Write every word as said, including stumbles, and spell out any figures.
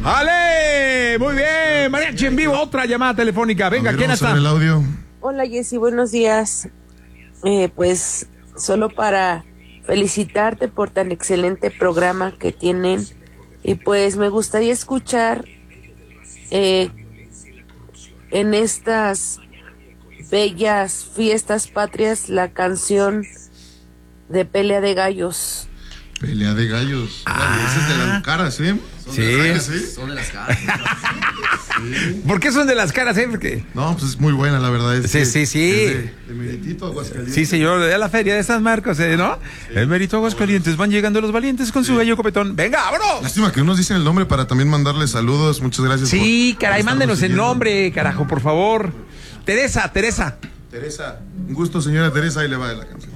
¡Ale! Muy bien, mariachi en vivo, otra llamada telefónica. Venga, ¿quién está? El audio. Hola Jessy, buenos días. Eh, pues solo para felicitarte por tan excelente programa que tienen y pues me gustaría escuchar eh, en estas bellas fiestas patrias la canción de Pelea de Gallos. Pelea de gallos. Ah. Esa es de las caras, ¿eh? Son sí. De las, ¿sí? Son de las caras. Sí. ¿Por qué son de las caras, eh? Porque... No, pues es muy buena, la verdad. Es sí, que, sí, sí. Es de, de Meritito, Aguascalientes. Sí, señor, de la feria de San Marcos, ¿eh? ¿No? Sí. El Mérito Aguascalientes. Van llegando los valientes con sí. su gallo copetón. ¡Venga, vámonos! Lástima que unos dicen el nombre para también mandarles saludos. Muchas gracias. Sí, por, caray, por mándenos el nombre, carajo, por favor. Teresa, Teresa. Teresa. Un gusto, señora Teresa. Ahí le va de la canción.